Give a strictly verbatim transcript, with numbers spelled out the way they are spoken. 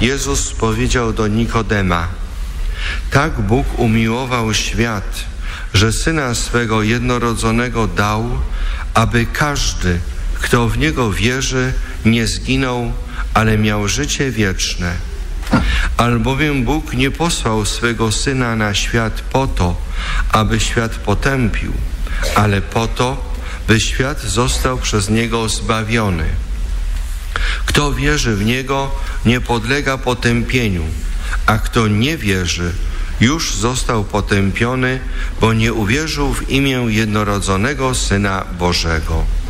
Jezus powiedział do Nikodema: tak Bóg umiłował świat, że Syna swego jednorodzonego dał, aby każdy, kto w Niego wierzy, nie zginął, ale miał życie wieczne. Albowiem Bóg nie posłał swego Syna na świat po to, aby świat potępił, ale po to, by świat został przez Niego zbawiony. Kto wierzy w Niego, nie podlega potępieniu, a kto nie wierzy, już został potępiony, bo nie uwierzył w imię jednorodzonego Syna Bożego.